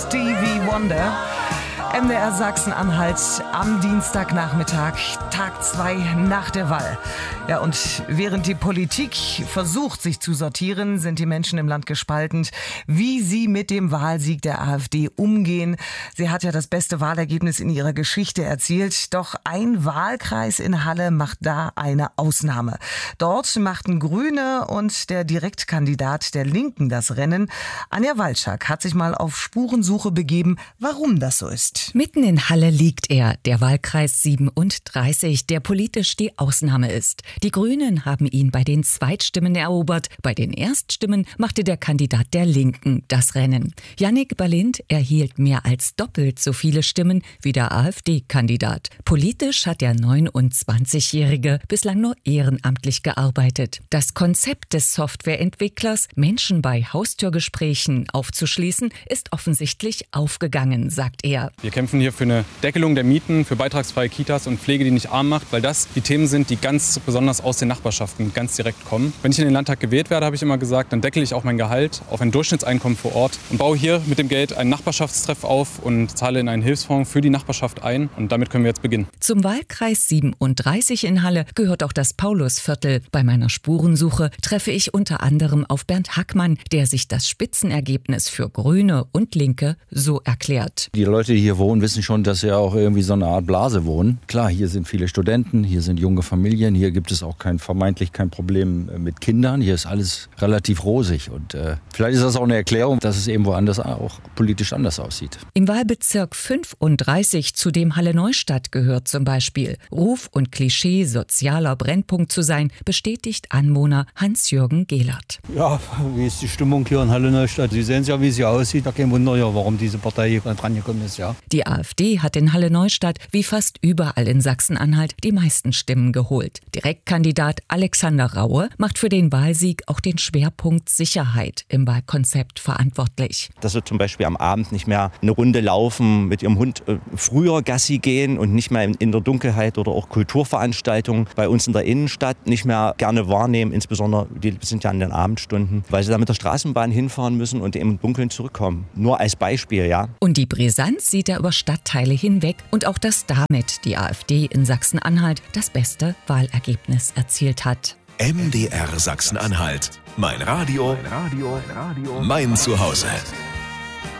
Stevie Wonder. MDR Sachsen-Anhalt am Dienstagnachmittag, Tag 2 nach der Wahl. Ja, und während die Politik versucht, sich zu sortieren, sind die Menschen im Land gespalten, wie sie mit dem Wahlsieg der AfD umgehen. Sie hat ja das beste Wahlergebnis in ihrer Geschichte erzielt. Doch ein Wahlkreis in Halle macht da eine Ausnahme. Dort machten Grüne und der Direktkandidat der Linken das Rennen. Anja Walczak hat sich mal auf Spurensuche begeben, warum das so ist. Mitten in Halle liegt er, der Wahlkreis 37, der politisch die Ausnahme ist. Die Grünen haben ihn bei den Zweitstimmen erobert. Bei den Erststimmen machte der Kandidat der Linken das Rennen. Jannik Balint erhielt mehr als doppelt so viele Stimmen wie der AfD-Kandidat. Politisch hat der 29-Jährige bislang nur ehrenamtlich gearbeitet. Das Konzept des Softwareentwicklers, Menschen bei Haustürgesprächen aufzuschließen, ist offensichtlich aufgegangen, sagt er. Wir kämpfen hier für eine Deckelung der Mieten, für beitragsfreie Kitas und Pflege, die nicht arm macht, weil das die Themen sind, die ganz besonders aus den Nachbarschaften ganz direkt kommen. Wenn ich in den Landtag gewählt werde, habe ich immer gesagt, dann deckel ich auch mein Gehalt auf ein Durchschnittseinkommen vor Ort und baue hier mit dem Geld einen Nachbarschaftstreff auf und zahle in einen Hilfsfonds für die Nachbarschaft ein. Und damit können wir jetzt beginnen. Zum Wahlkreis 37 in Halle gehört auch das Paulusviertel. Bei meiner Spurensuche treffe ich unter anderem auf Bernd Hackmann, der sich das Spitzenergebnis für Grüne und Linke so erklärt. Die Leute, die hier wohnen, wissen schon, dass sie auch irgendwie so eine Art Blase wohnen. Klar, hier sind viele Studenten, hier sind junge Familien, hier gibt es auch vermeintlich kein Problem mit Kindern. Hier ist alles relativ rosig und vielleicht ist das auch eine Erklärung, dass es eben woanders auch politisch anders aussieht. Im Wahlbezirk 35, zu dem Halle-Neustadt gehört zum Beispiel, Ruf und Klischee sozialer Brennpunkt zu sein, bestätigt Anwohner Hans-Jürgen Gehlert. Ja, wie ist die Stimmung hier in Halle-Neustadt? Sie sehen es ja, wie sie aussieht. Da kein Wunder, ja, warum diese Partei hier dran gekommen ist. Ja. Die AfD hat in Halle-Neustadt wie fast überall in Sachsen-Anhalt die meisten Stimmen geholt. Direktkandidat Alexander Raue macht für den Wahlsieg auch den Schwerpunkt Sicherheit im Wahlkonzept verantwortlich. Dass sie zum Beispiel am Abend nicht mehr eine Runde laufen, mit ihrem Hund früher Gassi gehen und nicht mehr in der Dunkelheit oder auch Kulturveranstaltungen bei uns in der Innenstadt nicht mehr gerne wahrnehmen. Insbesondere, die sind ja in den Abendstunden, weil sie da mit der Straßenbahn hinfahren müssen und im Dunkeln zurückkommen. Nur als Beispiel, ja. Und die Brisanz sieht er über Stadtteile hinweg und auch, dass damit die AfD in Sachsen-Anhalt das beste Wahlergebnis erzielt hat. MDR Sachsen-Anhalt. Mein Radio, mein Zuhause.